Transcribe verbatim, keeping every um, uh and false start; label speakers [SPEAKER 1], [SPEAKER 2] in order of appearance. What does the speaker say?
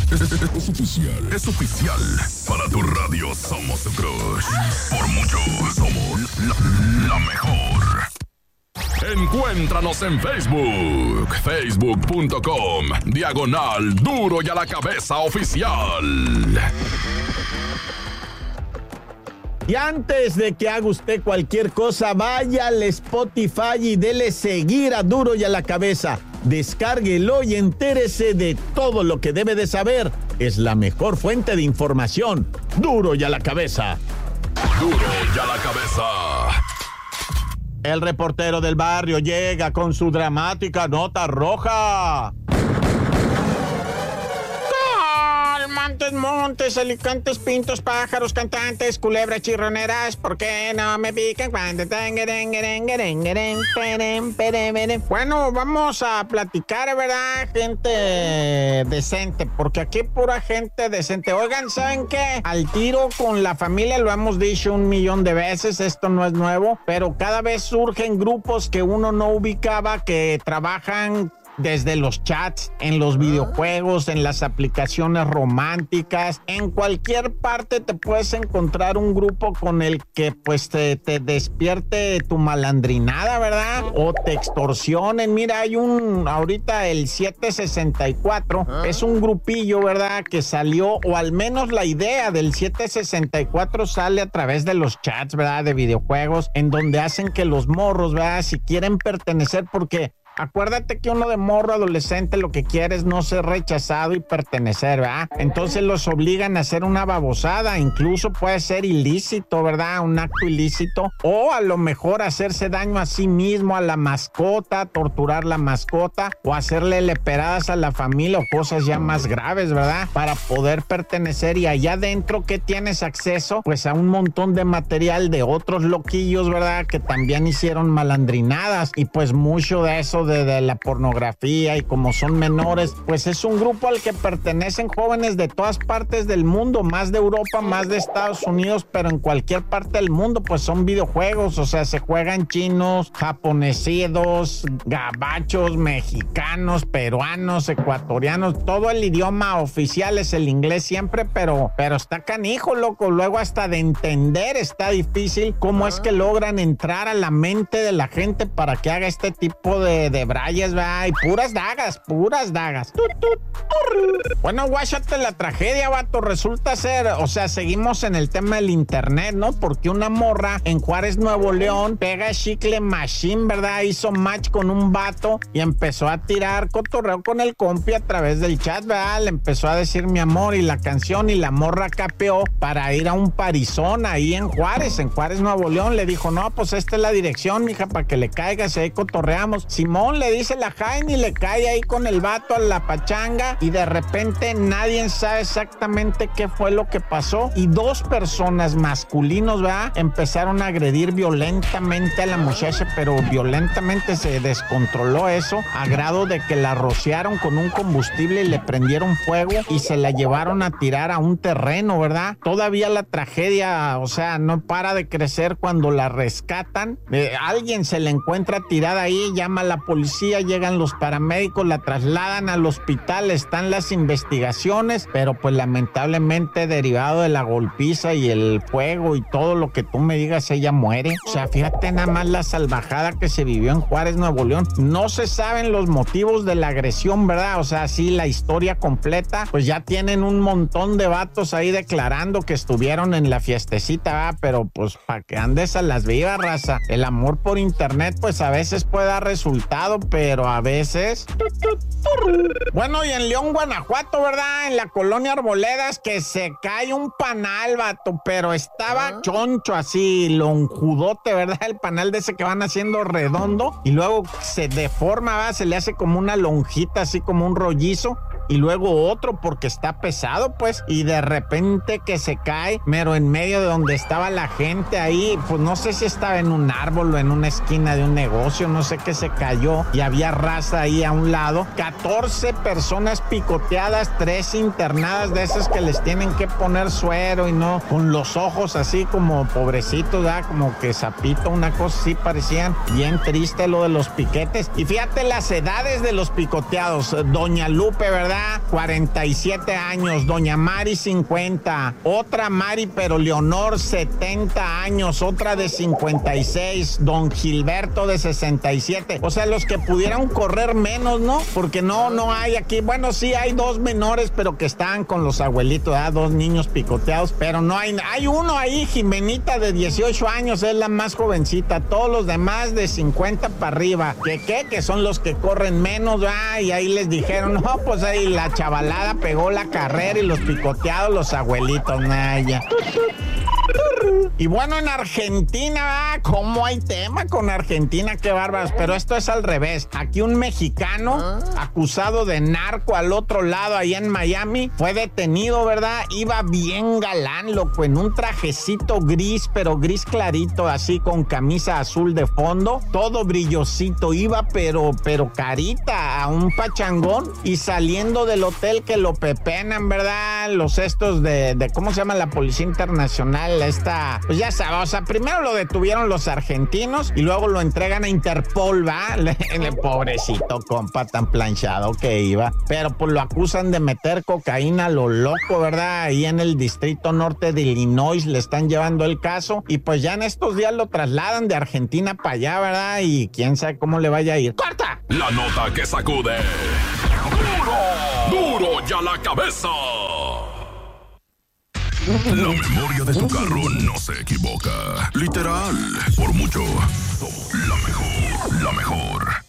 [SPEAKER 1] Es oficial. Es oficial. Para tu radio somos tu crush. Por mucho somos la, la mejor. Encuéntranos en Facebook. Facebook punto com. Diagonal Duro y a la Cabeza Oficial.
[SPEAKER 2] Y antes de que haga usted cualquier cosa, vaya al Spotify y dele seguir a Duro y a la Cabeza. Descárguelo y entérese de todo lo que debe de saber. Es la mejor fuente de información. Duro y a la Cabeza.
[SPEAKER 1] Duro y a la Cabeza.
[SPEAKER 2] El reportero del barrio llega con su dramática nota roja. Montes, montes, alicantes, pintos, pájaros, cantantes, culebras chirroneras, ¿por qué no me pican cuando tengan? Bueno, vamos a platicar, ¿verdad? Gente decente, porque aquí pura gente decente. Oigan, ¿saben qué? Al tiro con la familia, lo hemos dicho un millón de veces, esto no es nuevo, pero cada vez surgen grupos que uno no ubicaba que trabajan desde los chats, en los videojuegos, en las aplicaciones románticas, en cualquier parte te puedes encontrar un grupo con el que pues te, te despierte tu malandrinada, ¿verdad? O te extorsionen. Mira, hay un, ahorita el siete sesenta y cuatro, es un grupillo, ¿verdad? Que salió, o al menos la idea del siete sesenta y cuatro sale a través de los chats, ¿verdad? De videojuegos, en donde hacen que los morros, ¿verdad? Si quieren pertenecer, porque acuérdate que uno de morro adolescente lo que quiere es no ser rechazado y pertenecer, ¿verdad? Entonces los obligan a hacer una babosada, incluso puede ser ilícito, ¿verdad? Un acto ilícito, o a lo mejor hacerse daño a sí mismo, a la mascota, torturar la mascota, o hacerle leperadas a la familia, o cosas ya más graves, ¿verdad? Para poder pertenecer. Y allá adentro, ¿qué tienes acceso? Pues a un montón de material de otros loquillos, ¿verdad? Que también hicieron malandrinadas, y pues mucho de eso De, de la pornografía, y como son menores, pues es un grupo al que pertenecen jóvenes de todas partes del mundo, más de Europa, más de Estados Unidos, pero en cualquier parte del mundo, pues son videojuegos, o sea, se juegan chinos, japonesidos, gabachos, mexicanos, peruanos, ecuatorianos, todo el idioma oficial es el inglés siempre, pero, pero está canijo, loco, luego hasta de entender está difícil cómo es que logran entrar a la mente de la gente para que haga este tipo de de brayes, va, y puras dagas, puras dagas. Tut, tut, bueno, guáchate la tragedia, vato. Resulta ser, o sea, seguimos en el tema del internet, ¿no? Porque una morra en Juárez, Nuevo León, pega chicle machine, ¿verdad? Hizo match con un vato y empezó a tirar cotorreo con el compi a través del chat, ¿verdad? Le empezó a decir mi amor y la canción, y la morra capeó para ir a un parizón ahí en Juárez, en Juárez, Nuevo León. Le dijo, no, pues esta es la dirección, mija, para que le caigas y ahí cotorreamos. Simón le dice la Jaime y le cae ahí con el vato a la pachanga, y de repente nadie sabe exactamente qué fue lo que pasó, y dos personas masculinos, ¿verdad? Empezaron a agredir violentamente a la muchacha, pero violentamente se descontroló eso, a grado de que la rociaron con un combustible y le prendieron fuego y se la llevaron a tirar a un terreno, ¿verdad? Todavía la tragedia, o sea, no para de crecer cuando la rescatan. Eh, alguien se la encuentra tirada ahí, llama a la policía, llegan los paramédicos, la trasladan al hospital, están las investigaciones, pero pues lamentablemente derivado de la golpiza y el fuego y todo lo que tú me digas, ella muere. O sea, fíjate nada más la salvajada que se vivió en Juárez, Nuevo León. No se saben los motivos de la agresión, ¿verdad? O sea, sí, la historia completa, pues ya tienen un montón de vatos ahí declarando que estuvieron en la fiestecita, ¿verdad? Pero pues para que andes a las vivas, raza. El amor por internet, pues a veces puede dar resultado, pero a veces... Bueno, y en León, Guanajuato, ¿verdad? En la colonia Arboledas, que se cae un panal, vato, pero estaba ¿Ah? choncho así, lonjudote, ¿verdad? El panal de ese que van haciendo redondo, y luego se deforma, ¿verdad? Se le hace como una lonjita, así como un rollizo, y luego otro porque está pesado, pues, y de repente que se cae, mero en medio de donde estaba la gente ahí, pues no sé si estaba en un árbol o en una esquina de un negocio, no sé qué, se cayó y había raza ahí a un lado, catorce personas picoteadas, tres internadas de esas que les tienen que poner suero y no, con los ojos así como pobrecitos, ¿verdad? Como que sapito, una cosa así parecían, bien triste lo de los piquetes. Y fíjate las edades de los picoteados, doña Lupe, ¿verdad? ¿verdad? cuarenta y siete años. Doña Mari, cincuenta. Otra Mari, pero Leonor, setenta años. Otra de cincuenta y seis. Don Gilberto, de sesenta y siete. O sea, los que pudieran correr menos, ¿no? Porque no, no hay aquí. Bueno, sí hay dos menores, pero que están con los abuelitos, ¿verdad? Dos niños picoteados, pero no hay... Hay uno ahí, Jimenita, de dieciocho años, es la más jovencita. Todos los demás de cincuenta para arriba. ¿Qué qué? Que son los que corren menos, ¿verdad? Y ahí les dijeron, no, pues ahí la chavalada pegó la carrera y los picoteados, los abuelitos, naya. Y bueno, en Argentina, ¿ah? ¿Cómo hay tema con Argentina? Qué bárbaros. Pero esto es al revés. Aquí un mexicano ¿Ah? acusado de narco al otro lado, allá en Miami, fue detenido, ¿verdad? Iba bien galán, loco, en un trajecito gris, pero gris clarito, así con camisa azul de fondo, todo brillosito. Iba, pero, pero carita, a un pachangón, y saliendo del hotel que lo pepenan, ¿verdad? Los estos de, de ¿cómo se llama? La Policía Internacional, esta, pues ya sabes, o sea, primero lo detuvieron los argentinos y luego lo entregan a Interpol, ¿va? El pobrecito compa tan planchado que iba, pero pues lo acusan de meter cocaína a lo loco, ¿verdad? Ahí en el Distrito Norte de Illinois le están llevando el caso y pues ya en estos días lo trasladan de Argentina para allá, ¿verdad? Y quién sabe cómo le vaya a ir. ¡Corta!
[SPEAKER 1] La nota que sacude. ¡Duro! ¡Duro ya la cabeza! La memoria de tu carro no se equivoca. Literal, por mucho, somos la mejor, la mejor.